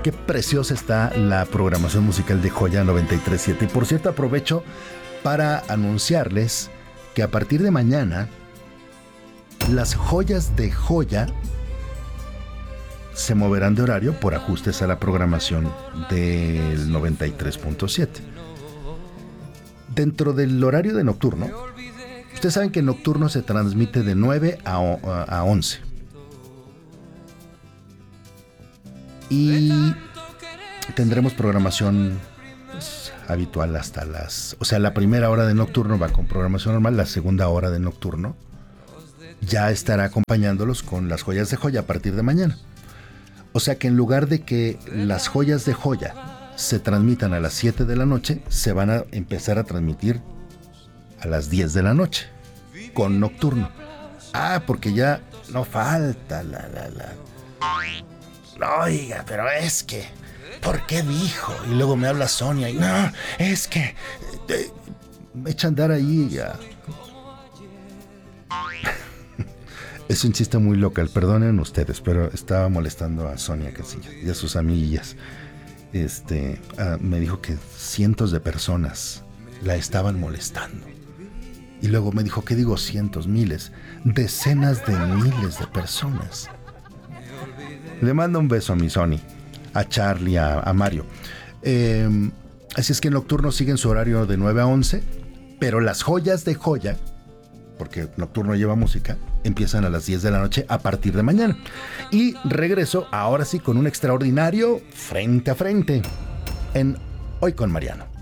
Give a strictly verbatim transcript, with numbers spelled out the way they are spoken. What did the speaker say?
Qué preciosa está la programación musical de Joya noventa y tres punto siete. Y por cierto, aprovecho para anunciarles que a partir de mañana las joyas de Joya se moverán de horario por ajustes a la programación del noventa y tres punto siete. Dentro del horario de nocturno, ustedes saben que nocturno se transmite de nueve a once. Y tendremos programación pues, habitual hasta las... O sea, la primera hora de nocturno va con programación normal, la segunda hora de nocturno ya estará acompañándolos con las joyas de Joya a partir de mañana. O sea que en lugar de que las joyas de Joya se transmitan a las siete de la noche, se van a empezar a transmitir a las diez de la noche, con nocturno. Ah, porque ya no falta la... la, la. No, oiga, pero es que... ¿Por qué dijo? Y luego me habla Sonia y no, es que... Eh, me echa a andar ahí ya. Es un chiste muy local, perdonen ustedes, pero estaba molestando a Sonia Casillas y a sus amiguillas. Este, uh, me dijo que cientos de personas la estaban molestando. Y luego me dijo, ¿qué digo cientos, miles? Decenas de miles de personas. Le mando un beso a mi Sony, a Charlie, a, a Mario. Eh, así es que en nocturno siguen su horario de nueve a once, pero las joyas de Joya, porque nocturno lleva música, empiezan a las diez de la noche a partir de mañana. Y regreso ahora sí con un extraordinario Frente a Frente en Hoy con Mariano.